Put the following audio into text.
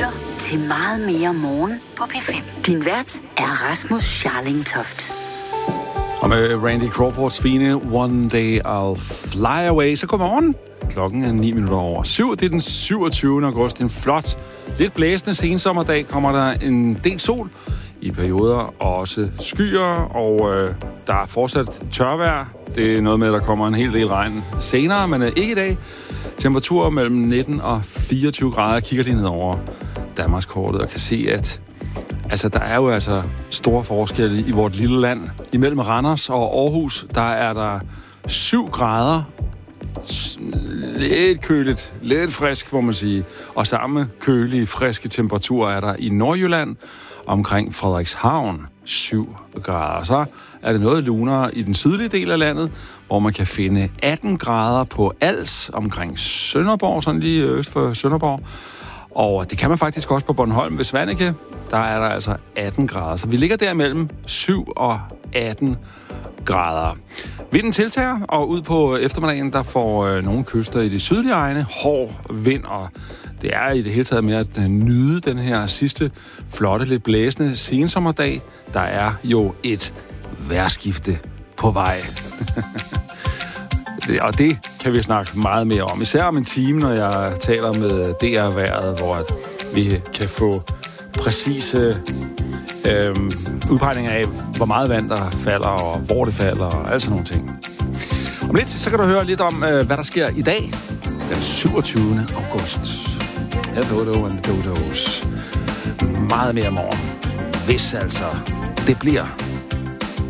lytter til Meget mere morgen på P5. Din vært er Rasmus Scharling Toft. Og med Randy Crawfords fine One Day I'll Fly Away, så godmorgen. Klokken er 7:09. Det er den 27. august. En flot, lidt blæsende sensommerdag. Kommer der en del sol i perioder, og også skyer, og der er fortsat tørvejr. Det er noget med, at der kommer en hel del regn senere, men ikke i dag. Temperaturer mellem 19 og 24 grader. Jeg kigger lige ned over Danmarkskortet og kan se, at der er jo store forskelle i vort lille land. Imellem Randers og Aarhus, der er der 7 grader. Lidt køligt, lidt frisk, må man sige. Og samme kølige, friske temperaturer er der i Nordjylland, omkring Frederikshavn, 7 grader. Så er det noget lunere i den sydlige del af landet, hvor man kan finde 18 grader på Als, omkring Sønderborg, sådan lige øst for Sønderborg. Og det kan man faktisk også på Bornholm ved Svaneke. Der er der altså 18 grader. Så vi ligger der mellem 7 og 18 grader. Vinden tiltager, og ud på eftermiddagen, der får nogle kyster i de sydlige egne hård vind, og det er i det hele taget med at nyde den her sidste flotte, lidt blæsende sensommerdag. Der er jo et vejrskifte på vej. Og det kan vi snakke meget mere om. Især om en time, når jeg taler med DR-vejret, hvor vi kan få præcise udpegninger af, hvor meget vand der falder, og hvor det falder, og alt sådan nogle ting. Om lidt, så kan du høre lidt om, hvad der sker i dag, den 27. august. Dodo and Dodos. Meget mere morgen. Hvis det bliver